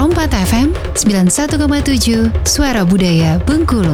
Perompak FM 91,7 Suara Budaya Bengkulu.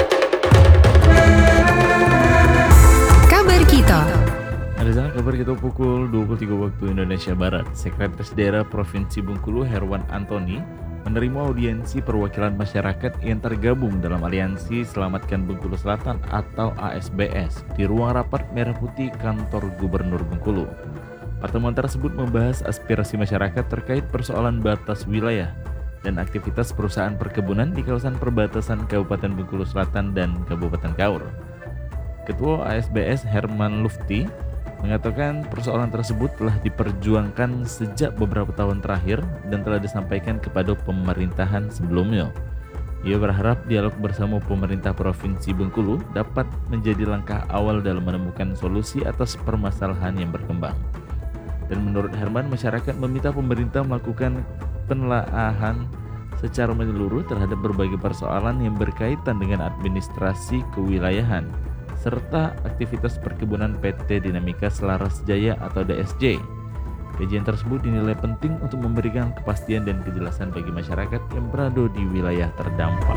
Kabar kita. Ada kabar kita pukul 23 waktu Indonesia Barat. Sekretaris Daerah Provinsi Bengkulu Herwan Antoni menerima audiensi perwakilan masyarakat yang tergabung dalam Aliansi Selamatkan Bengkulu Selatan atau ASBS di ruang rapat Merah Putih Kantor Gubernur Bengkulu. Pertemuan tersebut membahas aspirasi masyarakat terkait persoalan batas wilayah dan aktivitas perusahaan perkebunan di kawasan perbatasan Kabupaten Bengkulu Selatan dan Kabupaten Kaur. Ketua ASBS Herman Lufti mengatakan persoalan tersebut telah diperjuangkan sejak beberapa tahun terakhir dan telah disampaikan kepada pemerintahan sebelumnya. Ia berharap dialog bersama pemerintah Provinsi Bengkulu dapat menjadi langkah awal dalam menemukan solusi atas permasalahan yang berkembang. Dan menurut Herman, masyarakat meminta pemerintah melakukan penelaahan secara menyeluruh terhadap berbagai persoalan yang berkaitan dengan administrasi kewilayahan serta aktivitas perkebunan PT Dinamika Selaras Jaya atau DSJ. Kajian tersebut dinilai penting untuk memberikan kepastian dan kejelasan bagi masyarakat yang berada di wilayah terdampak.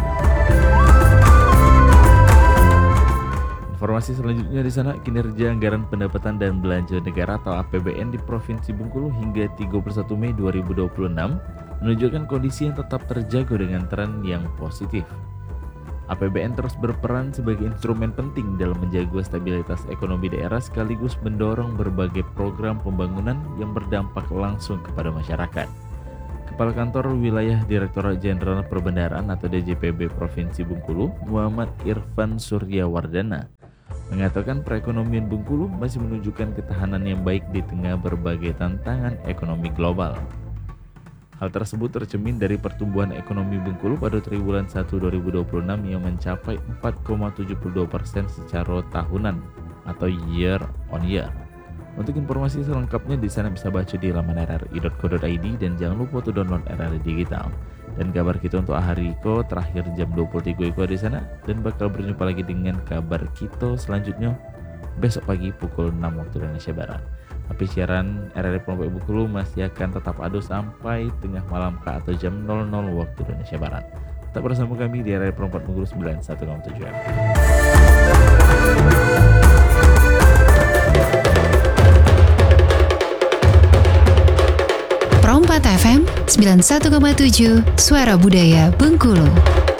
Informasi selanjutnya di sana, kinerja anggaran pendapatan dan belanja negara atau APBN di Provinsi Bengkulu hingga 31 Mei 2026 menunjukkan kondisi yang tetap terjaga dengan tren yang positif. APBN terus berperan sebagai instrumen penting dalam menjaga stabilitas ekonomi daerah sekaligus mendorong berbagai program pembangunan yang berdampak langsung kepada masyarakat. Kepala Kantor Wilayah Direktorat Jenderal Perbendaharaan atau DJPB Provinsi Bengkulu, Muhammad Irfan Suryawardana, mengatakan perekonomian Bengkulu masih menunjukkan ketahanan yang baik di tengah berbagai tantangan ekonomi global. Hal tersebut tercermin dari pertumbuhan ekonomi Bengkulu pada triwulan 1 2026 yang mencapai 4,72% secara tahunan atau year on year. Untuk informasi selengkapnya di sana bisa baca di laman rri.co.id dan jangan lupa untuk download RRI Digital. Dan kabar kita untuk hari Iko terakhir jam 23 Iko di sana dan bakal berjumpa lagi dengan kabar kita selanjutnya besok pagi pukul 6 waktu Indonesia Barat. Tapi siaran RRI Perompak Bengkulu masih akan tetap ada sampai tengah malam atau jam 00 waktu Indonesia Barat. Tetap bersama kami di RRI Perompak Bengkulu 91,7 FM. Perompak FM 91,7 Suara Budaya Bengkulu.